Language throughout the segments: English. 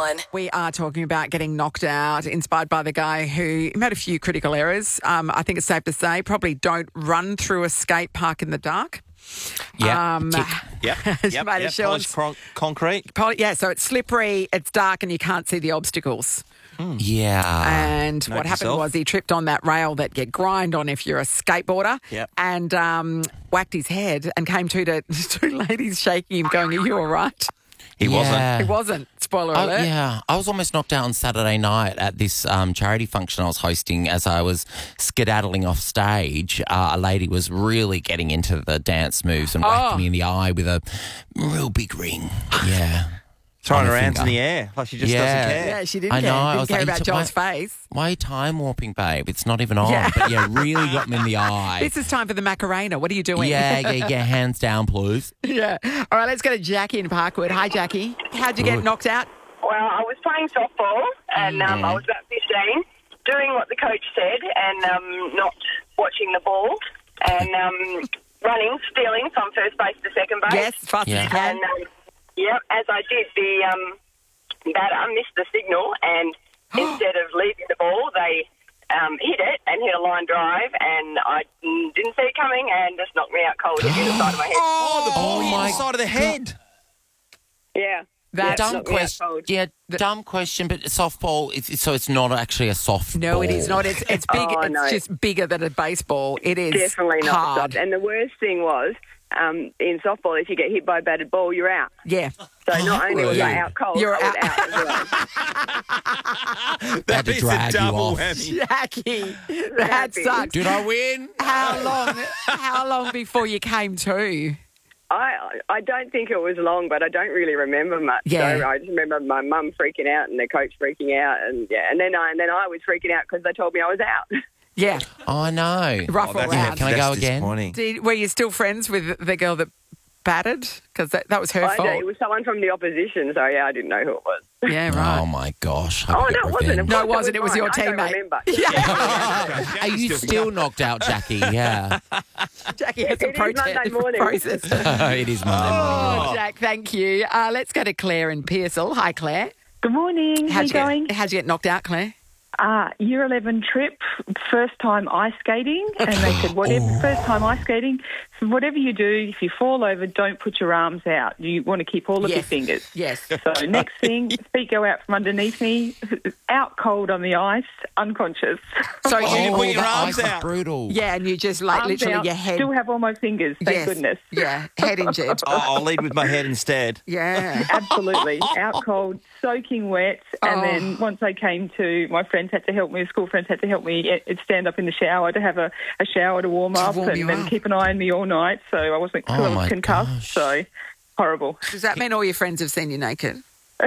one. We are talking about getting knocked out, inspired by the guy who made a few critical errors. I think it's safe to say probably don't run through a skate park in the dark. Yeah. Made of Polished concrete. So it's slippery, it's dark, and you can't see the obstacles. Yeah. And Note what happened yourself. was he tripped on that rail that you grind on if you're a skateboarder. Yep. And whacked his head and came to two ladies shaking him, going, "Are you all right?" He wasn't. He wasn't. Spoiler Oh, alert. yeah. I was almost knocked out on Saturday night at this charity function I was hosting. As I was skedaddling off stage, a lady was really getting into the dance moves and whacked me in the eye with a real big ring. Yeah. Throwing On her her hands in finger. the air like she just doesn't care. Yeah, she didn't I care. know. I Didn't was care like, about Joel's face. Why are you time warping, babe? It's not even on. Yeah. But yeah, really got me in the eye. This is time for the Macarena. What are you doing? Yeah, hands down, please. Yeah. All right, let's go to Jackie in Parkwood. Hi, Jackie. How'd you get Good. knocked out? Well, I was playing softball and I was about 15, doing what the coach said and not watching the ball and running, stealing from first base to second base. Yes, fast as you can. And, as I did, the batter missed the signal and instead of leaving the ball, they hit it and hit a line drive and I didn't see it coming and just knocked me out cold, hit me in the side of my head. Oh, the ball hit my the side of the head. Yeah. That's Dumb knocked me out question. cold. Yeah, dumb question. But softball, so it's not actually a softball. No, it is not. It's big. Oh, it's no. just bigger than a baseball. It is Definitely not hard. soft. And the worst thing was, in softball, if you get hit by a batted ball, you're out. Yeah. So not only was I out cold, You're I was out. as well. Had to It's drag a you double off. whammy. Jackie, that sucks. Did I win? How long before you came to? I don't think it was long, but I don't really remember much. Yeah. So I just remember my mum freaking out and the coach freaking out, and then I was freaking out because they told me I was out. Yeah. I know. Rough all round. Can I go That's again? disappointing. Were you still friends with the girl that batted? Because that was her It fault. was someone from the opposition, so I didn't know who it was. Yeah, right. Oh my gosh! I Oh, get no, it wasn't. revenge. No, it wasn't. It was mine. your I don't teammate. remember. Are you still knocked out, Jackie? Yeah. Jackie has some It is Monday morning. process. It is Monday morning. Oh, Jack, thank you. Let's go to Claire in Pearsall. Hi, Claire. Good morning. How you going? How'd you get knocked out, Claire? Year 11 trip, first time ice skating, and they said, first time ice skating, so whatever you do, if you fall over, don't put your arms out. You want to keep all of your fingers. Yes. So next thing, feet go out from underneath me, out cold on the ice, unconscious. So you put your that arms ice is out. brutal. Yeah, and you just Arms literally out, your head. still have all my fingers, thank goodness. Yeah, head injured. I'll lead with my head instead. Yeah. Absolutely. Out cold, soaking wet. And then once I came to, my friends had to help me, school friends had to help me stand up in the shower to have a shower to warm up warm you and up. keep an eye on me all night. So I wasn't Oh, my concussed. gosh. So horrible. Does that mean all your friends have seen you naked?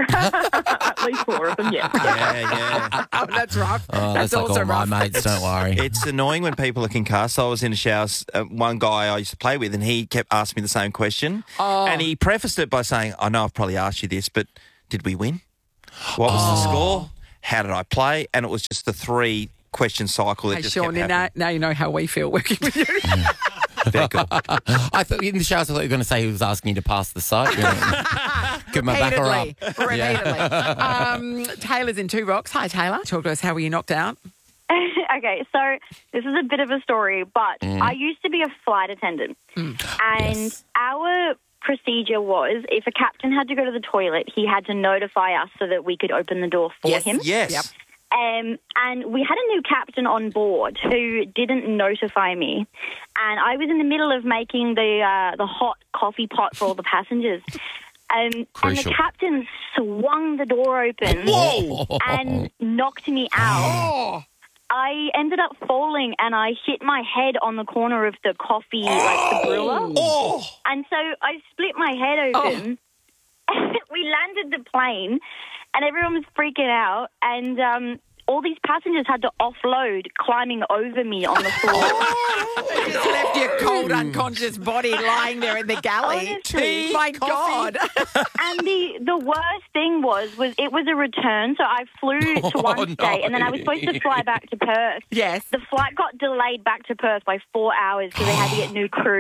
At least 4 of them, yeah. Yeah. Oh, that's rough. Oh, that's like also all my rough. mates. Don't worry. It's annoying when people are concussed. I was in a shower, one guy I used to play with, and he kept asking me the same question. And he prefaced it by saying, I know I've probably asked you this, but did we win? What was the score? How did I play? And it was just the 3-question cycle that Hey, just Sean, kept happening. now you know how we feel working with you. Very good. I thought in the showers, I thought you were going to say he was asking you to pass the site. Give my back her up. Repeatedly. Taylor's in Two Rocks. Hi, Taylor. Talk to us. How were you knocked out? Okay, so this is a bit of a story, but I used to be a flight attendant. And our procedure was if a captain had to go to the toilet, he had to notify us so that we could open the door for him. Yes. Yep. And we had a new captain on board who didn't notify me. And I was in the middle of making the hot coffee pot for all the passengers. And the Crucial. captain swung the door open and knocked me out. I ended up falling and I hit my head on the corner of the coffee, like the brewer. And so I split my head open. We landed the plane and everyone was freaking out. And all these passengers had to offload climbing over me on the floor. They just left your cold, unconscious body lying there in the galley. Honestly. My God. And the worst thing was it was a return. So I flew to one state and then I was supposed to fly back to Perth. Yes. The flight got delayed back to Perth by 4 hours because they had to get new crew.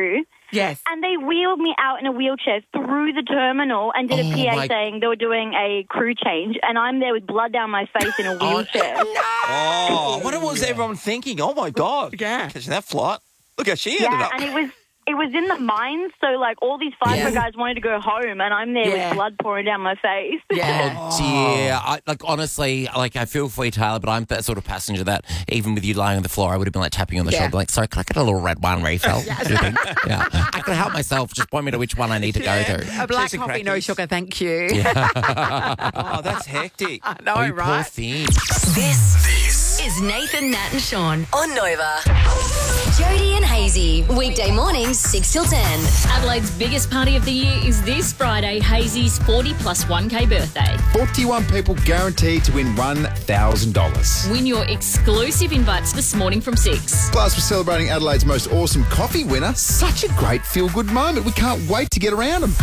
Yes. And they wheeled me out in a wheelchair through the terminal and did a PA saying they were doing a crew change, and I'm there with blood down my face in a wheelchair. Oh, what was everyone thinking? Oh, my God. Yeah. Catching that flight. Look how she ended up. And it was in the mines, so like all these FIFO guys wanted to go home, and I'm there with blood pouring down my face. Yeah. Oh, dear. Honestly, I feel for you, Taylor, but I'm that sort of passenger that even with you lying on the floor, I would have been like tapping you on the shoulder, like, sorry, can I get a little red wine refill? Do you think? Yeah. I can help myself. Just point me to which one I need to go to. A black coffee, no sugar, thank you. Oh, that's hectic. I know, Oh, right? poor thing. This is Nathan, Nat and Sean on Nova. Jody and Hazy, weekday mornings 6 till 10. Adelaide's biggest party of the year is this Friday, Hazy's 40 plus 1K birthday. 41 people guaranteed to win $1,000. Win your exclusive invites this morning from 6. Plus, we're celebrating Adelaide's most awesome coffee winner. Such a great feel-good moment. We can't wait to get around them.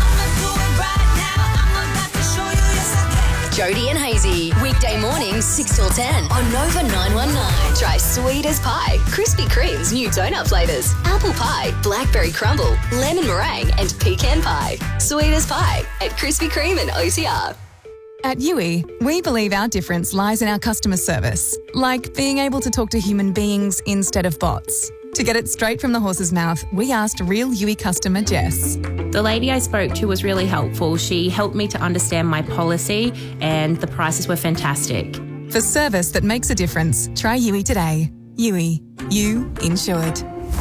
Jody and Hazy, weekday mornings 6 till 10 on Nova 919. Try sweet as pie, Krispy Kreme's new donut flavours, apple pie, blackberry crumble, lemon meringue and pecan pie. Sweet as pie at Krispy Kreme and OCR. At Yui, we believe our difference lies in our customer service, like being able to talk to human beings instead of bots. To get it straight from the horse's mouth, we asked real Yui customer Jess. The lady I spoke to was really helpful. She helped me to understand my policy and the prices were fantastic. For service that makes a difference, try Yui today. Yui, you insured.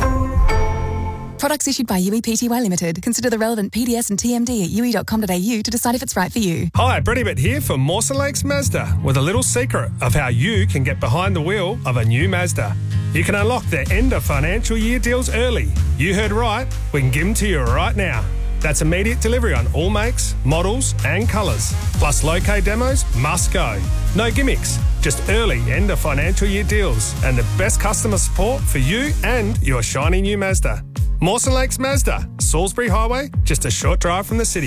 Products issued by Yui Pty Limited. Consider the relevant PDS and TMD at yui.com.au to decide if it's right for you. Hi, Brady Bit here for Mawson Lakes Mazda with a little secret of how you can get behind the wheel of a new Mazda. You can unlock their end of financial year deals early. You heard right, we can give them to you right now. That's immediate delivery on all makes, models and colours. Plus low-K demos must go. No gimmicks, just early end of financial year deals and the best customer support for you and your shiny new Mazda. Mawson Lakes Mazda, Salisbury Highway, just a short drive from the city.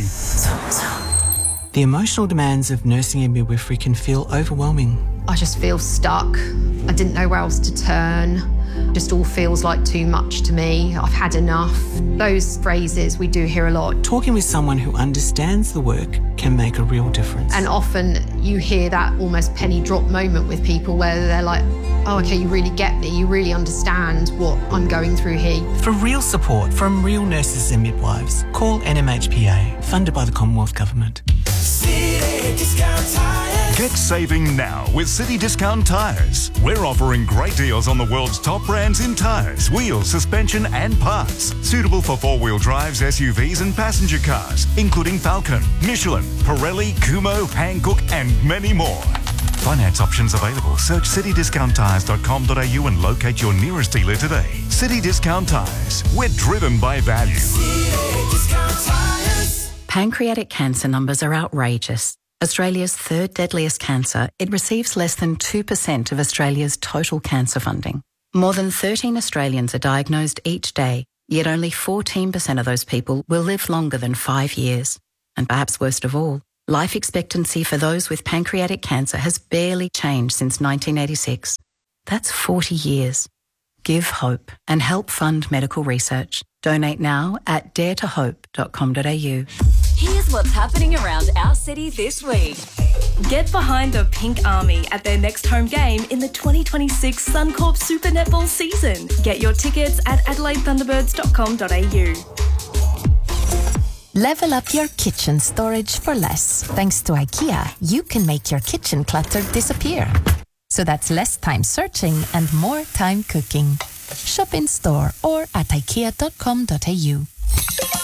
The emotional demands of nursing and midwifery can feel overwhelming. I just feel stuck. I didn't know where else to turn. Just all feels like too much to me. I've had enough. Those phrases we do hear a lot. Talking with someone who understands the work can make a real difference. And often you hear that almost penny drop moment with people where they're like, oh, okay, you really get me. You really understand what I'm going through here. For real support from real nurses and midwives, call NMHPA, funded by the Commonwealth Government. City Discount Tires. Get saving now with City Discount Tires. We're offering great deals on the world's top brands in tires, wheels, suspension and parts. Suitable for four-wheel drives, SUVs and passenger cars, including Falcon, Michelin, Pirelli, Kumho, Hankook and many more. Finance options available. Search citydiscounttires.com.au and locate your nearest dealer today. City Discount Tires. We're driven by value. City Discount Tires. Pancreatic cancer numbers are outrageous. Australia's third deadliest cancer, it receives less than 2% of Australia's total cancer funding. More than 13 Australians are diagnosed each day, yet only 14% of those people will live longer than 5 years. And perhaps worst of all, life expectancy for those with pancreatic cancer has barely changed since 1986. That's 40 years. Give hope and help fund medical research. Donate now at daretohope.com.au. Here's what's happening around our city this week. Get behind the Pink Army at their next home game in the 2026 Suncorp Super Netball season. Get your tickets at AdelaideThunderbirds.com.au. Level up your kitchen storage for less. Thanks to IKEA, you can make your kitchen clutter disappear. So that's less time searching and more time cooking. Shop in store or at ikea.com.au.